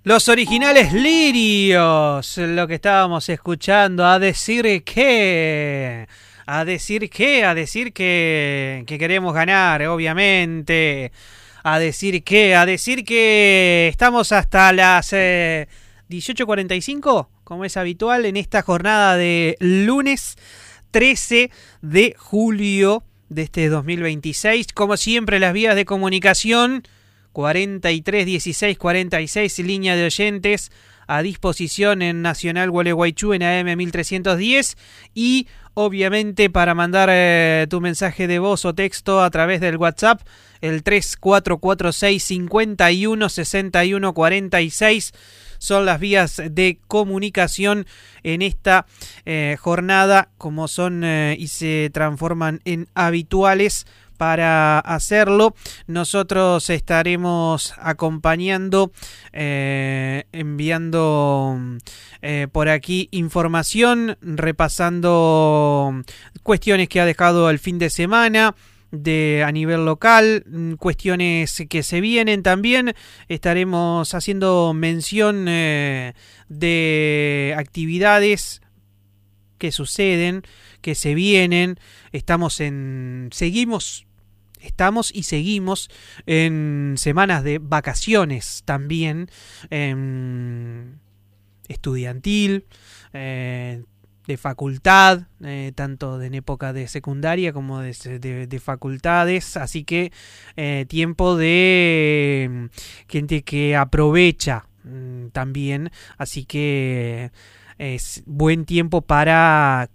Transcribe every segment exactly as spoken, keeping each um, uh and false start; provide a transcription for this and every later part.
Los originales Lirios, lo que estábamos escuchando, a decir que, a decir que, a decir que, que queremos ganar, obviamente, a decir que, a decir que estamos hasta las eh, dieciocho cuarenta y cinco, como es habitual, en esta jornada de lunes trece de julio de este dos mil veintiséis. Como siempre, las vías de comunicación cuarenta y tres dieciséis cuarenta y seis, línea de oyentes a disposición en Nacional Gualeguaychú en A M mil trescientos diez, y obviamente para mandar eh, tu mensaje de voz o texto a través del WhatsApp, el tres cuatro cuatro seis cinco uno seis uno cuatro seis son las vías de comunicación en esta eh, jornada, como son eh, y se transforman en habituales. Para hacerlo, nosotros estaremos acompañando, eh, enviando eh, por aquí información, repasando cuestiones que ha dejado el fin de semana de a nivel local, cuestiones que se vienen también. Estaremos haciendo mención eh, de actividades que suceden, que se vienen. Estamos en, seguimos, estamos y seguimos en semanas de vacaciones también, eh, estudiantil, eh, de facultad, eh, tanto en época de secundaria como de, de, de facultades, así que eh, tiempo de gente que aprovecha mm, también, así que es buen tiempo para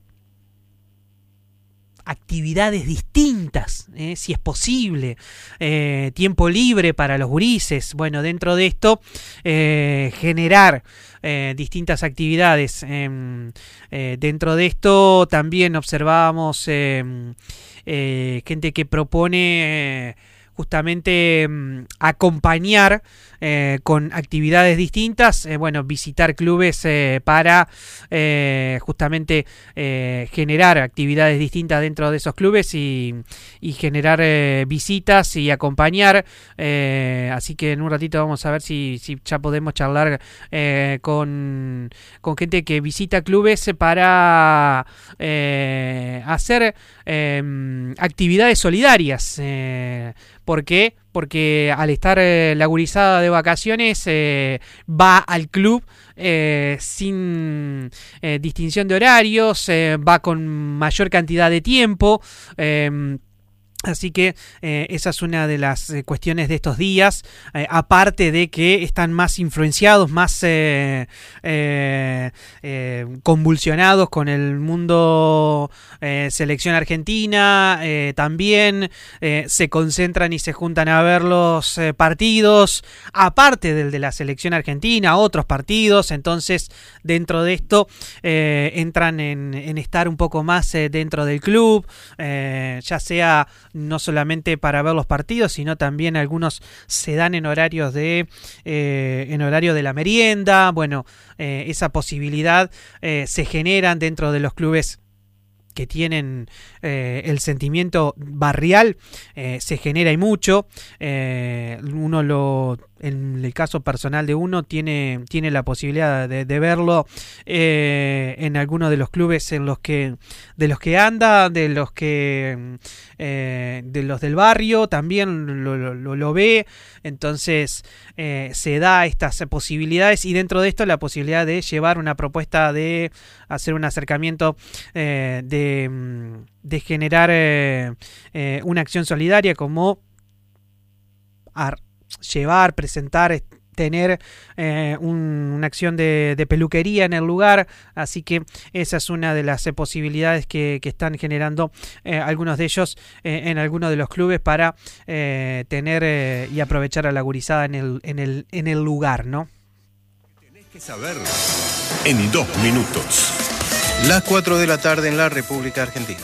actividades distintas, eh, si es posible, eh, tiempo libre para los gurises. Bueno, dentro de esto, eh, generar eh, distintas actividades. Eh, eh, dentro de esto también observábamos eh, eh, gente que propone eh, justamente eh, acompañar eh, con actividades distintas, eh, bueno, visitar clubes eh, para eh, justamente eh, generar actividades distintas dentro de esos clubes y, y generar eh, visitas y acompañar, eh, así que en un ratito vamos a ver si, si ya podemos charlar eh, con, con gente que visita clubes para eh, hacer eh, actividades solidarias. eh, ¿Por qué? Porque al estar eh, la gurizada de vacaciones eh, va al club eh, sin eh, distinción de horarios, eh, va con mayor cantidad de tiempo. Eh, Así que eh, esa es una de las eh, cuestiones de estos días, eh, aparte de que están más influenciados, más eh, eh, eh, convulsionados con el mundo eh, selección argentina, eh, también eh, se concentran y se juntan a ver los eh, partidos, aparte del de la selección argentina, otros partidos. Entonces dentro de esto eh, entran en, en estar un poco más eh, dentro del club, eh, ya sea no solamente para ver los partidos, sino también algunos se dan en horarios de eh, en horario de la merienda. Bueno, eh, esa posibilidad eh, se generan dentro de los clubes que tienen eh, el sentimiento barrial, eh, se genera y mucho. Eh, uno lo, en el caso personal de uno, tiene, tiene la posibilidad de, de verlo eh, en algunos de los clubes en los que, de los que anda, de los que eh, de los del barrio, también lo, lo, lo ve. Entonces eh, se da estas posibilidades, y dentro de esto la posibilidad de llevar una propuesta de hacer un acercamiento eh, de De, de generar eh, eh, una acción solidaria, como a llevar, presentar, tener eh, un, una acción de, de peluquería en el lugar. Así que esa es una de las eh, posibilidades que, que están generando eh, algunos de ellos eh, en algunos de los clubes para eh, tener eh, y aprovechar a la gurizada en el, en el, en el lugar, ¿no? Tenés que saber en dos minutos. Las cuatro de la tarde en la República Argentina.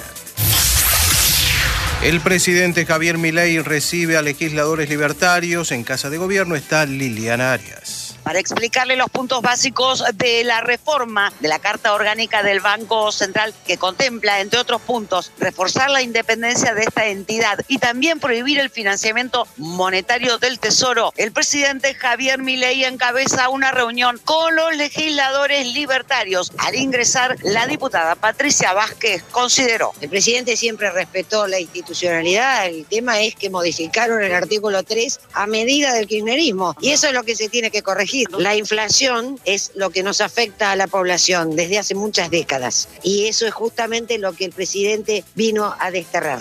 El presidente Javier Milei recibe a legisladores libertarios. En Casa de Gobierno está Liliana Arias. para explicarle los puntos básicos de la reforma de la Carta Orgánica del Banco Central, que contempla, entre otros puntos, reforzar la independencia de esta entidad y también prohibir el financiamiento monetario del Tesoro. El presidente Javier Milei encabeza una reunión con los legisladores libertarios. Al ingresar, la diputada Patricia Vázquez consideró: el presidente siempre respetó la institucionalidad, el tema es que modificaron el artículo tres a medida del kirchnerismo y eso es lo que se tiene que corregir. La inflación es lo que nos afecta a la población desde hace muchas décadas y eso es justamente lo que el presidente vino a desterrar.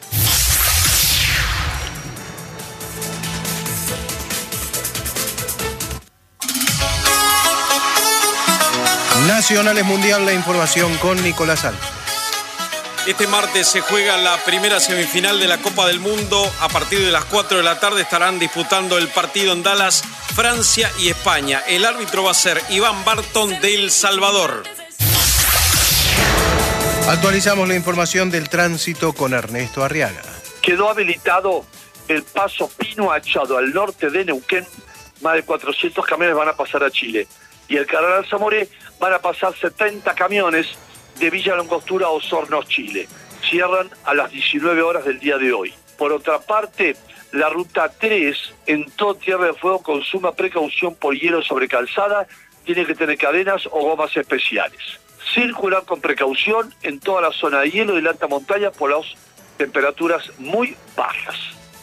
Nacionales Mundial, la información con Nicolás Alves. Este martes se juega la primera semifinal de la Copa del Mundo. A partir de las cuatro de la tarde estarán disputando el partido en Dallas, Francia y España. El árbitro va a ser Iván Barton de El Salvador. Actualizamos la información del tránsito con Ernesto Arriaga. Quedó habilitado el paso Pino Achado al norte de Neuquén. Más de cuatrocientos camiones van a pasar a Chile. Y el Canal Zamoré van a pasar setenta camiones de Villa Langostura a Osorno, Chile. Cierran a las diecinueve horas del día de hoy. Por otra parte, la ruta tres en todo Tierra del Fuego con suma precaución por hielo sobre calzada. Tiene que tener cadenas o gomas especiales. Circular con precaución en toda la zona de hielo y la alta montaña por las temperaturas muy bajas.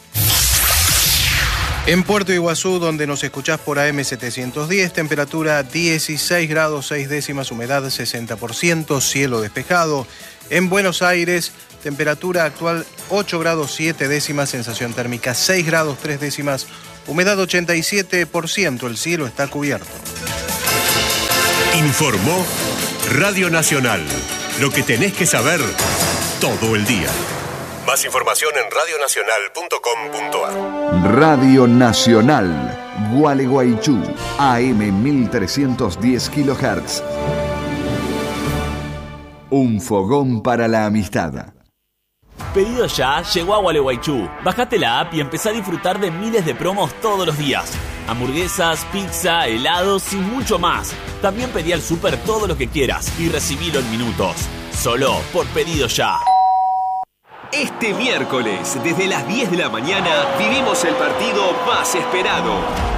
En Puerto Iguazú, donde nos escuchás por A M setecientos diez, temperatura dieciséis grados seis décimas, humedad sesenta por ciento, cielo despejado. En Buenos Aires, temperatura actual ocho grados siete décimas, sensación térmica seis grados tres décimas, humedad ochenta y siete por ciento, el cielo está cubierto. Informó Radio Nacional, lo que tenés que saber todo el día. Más información en radio nacional punto com punto ar. Radio Nacional, Gualeguaychú, A M mil trescientos diez kilohertz. Un fogón para la amistad. Pedido Ya llegó a Gualeguaychú. Bajate la app y empezá a disfrutar de miles de promos todos los días. Hamburguesas, pizza, helados y mucho más. También pedí al súper todo lo que quieras y recibilo en minutos. Solo por Pedido Ya. Este miércoles, desde las diez de la mañana, vivimos el partido más esperado.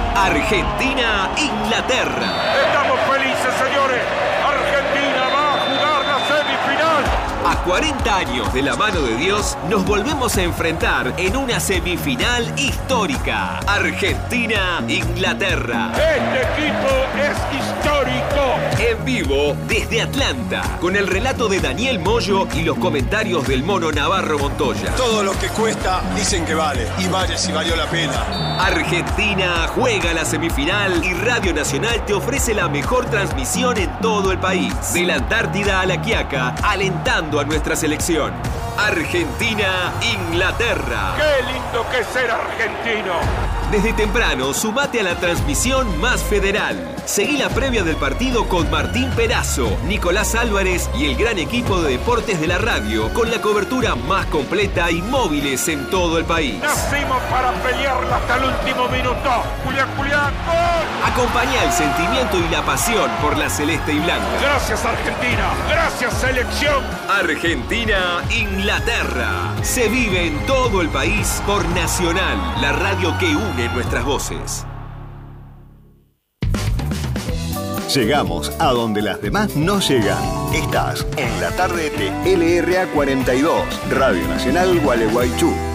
Argentina-Inglaterra. Estamos felices, señores. Argentina va a jugar la semifinal. A cuarenta años de la mano de Dios, nos volvemos a enfrentar en una semifinal histórica. Argentina-Inglaterra. Este equipo es histórico. En vivo desde Atlanta, con el relato de Daniel Moyo y los comentarios del Mono Navarro Montoya. Todo lo que cuesta dicen que vale, y vale si valió la pena. Argentina juega la semifinal y Radio Nacional te ofrece la mejor transmisión en todo el país. De la Antártida a La Quiaca, alentando a nuestra selección. Argentina-Inglaterra. ¡Qué lindo que es ser argentino! Desde temprano, sumate a la transmisión más federal. Seguí la previa del partido con Martín Perazo, Nicolás Álvarez y el gran equipo de deportes de la radio, con la cobertura más completa y móviles en todo el país. Nacimos para pelearla hasta el último minuto. Julián, Julián, ¡gol! Acompañá el sentimiento y la pasión por la celeste y blanca. Gracias, Argentina. Gracias, selección. Argentina-Inglaterra. Se vive en todo el país por Nacional, la radio que une nuestras voces. Llegamos a donde las demás no llegan. Estás en la tarde de L R A cuarenta y dos, Radio Nacional Gualeguaychú.